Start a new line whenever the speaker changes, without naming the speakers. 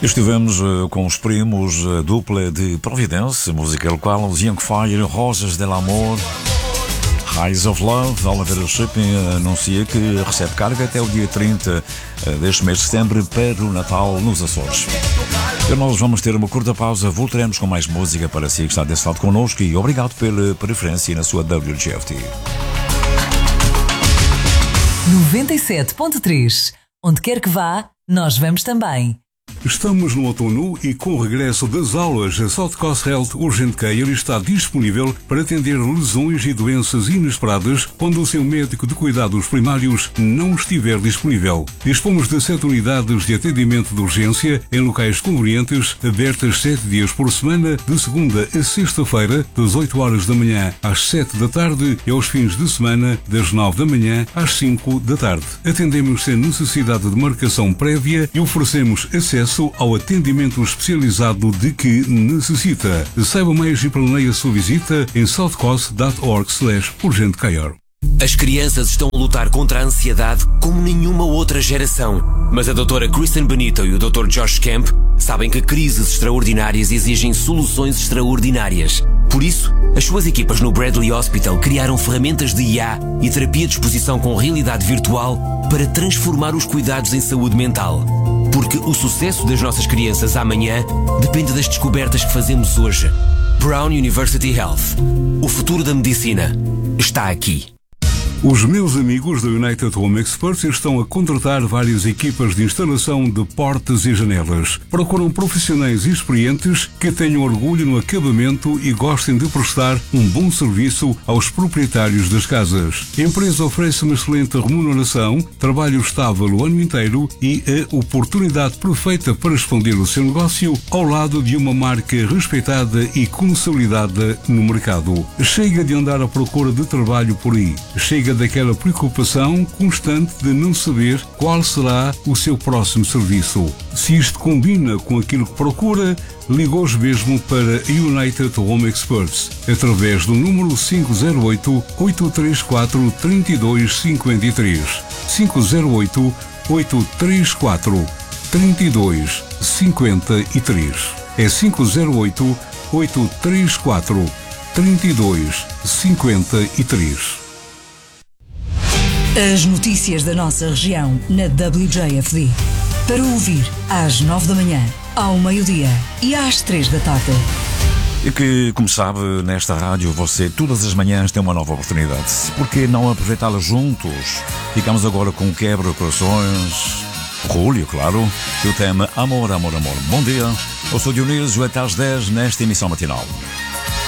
Estivemos com os primos, dupla de Providência, música qual os Young Fire, Rosas del Amor, Highs of Love. Oliver Shipping anuncia que recebe carga até o dia 30 deste mês de setembro para o Natal nos Açores. E nós vamos ter uma curta pausa, voltaremos com mais música para si que está desse lado connosco e obrigado pela preferência na sua WGFT.
97.3. Onde quer que vá, nós vamos também.
Estamos no outono e com o regresso das aulas, a South Coast Health Urgent Care está disponível para atender lesões e doenças inesperadas quando o seu médico de cuidados primários não estiver disponível. Dispomos de 7 unidades de atendimento de urgência em locais convenientes, abertas 7 dias por semana, de segunda a sexta-feira, das 8 horas da manhã às 7 da tarde e aos fins de semana, das 9 da manhã às 5 da tarde. Atendemos sem necessidade de marcação prévia e oferecemos acesso ao atendimento especializado de que necessita. Saiba mais e planeie a sua visita em southcoast.org/urgentcare.
As crianças estão a lutar contra a ansiedade como nenhuma outra geração. Mas a doutora Kristen Benito e o Dr. Josh Kemp sabem que crises extraordinárias exigem soluções extraordinárias. Por isso, as suas equipas no Bradley Hospital criaram ferramentas de IA e terapia de exposição com realidade virtual para transformar os cuidados em saúde mental. Porque o sucesso das nossas crianças amanhã depende das descobertas que fazemos hoje. Brown University Health. O futuro da medicina está aqui.
Os meus amigos da United Home Experts estão a contratar várias equipas de instalação de portas e janelas. Procuram profissionais experientes que tenham orgulho no acabamento e gostem de prestar um bom serviço aos proprietários das casas. A empresa oferece uma excelente remuneração, trabalho estável o ano inteiro e a oportunidade perfeita para expandir o seu negócio ao lado de uma marca respeitada e consolidada no mercado. Chega de andar à procura de trabalho por aí. Chega daquela preocupação constante de não saber qual será o seu próximo serviço. Se isto combina com aquilo que procura, ligue hoje mesmo para United Home Experts através do número 508-834-3253. 508-834-3253. É 508-834-3253.
As notícias da nossa região na WJFD. Para ouvir às 9 da manhã, ao meio-dia e às 3 da tarde.
E que, como sabe, nesta rádio você todas as manhãs tem uma nova oportunidade. Por que não aproveitá-la juntos? Ficamos agora com Quebra-Corações, Rúlio, claro, e o tema Amor, Amor, Amor. Bom dia, eu sou Dionísio, até às 10 nesta emissão matinal.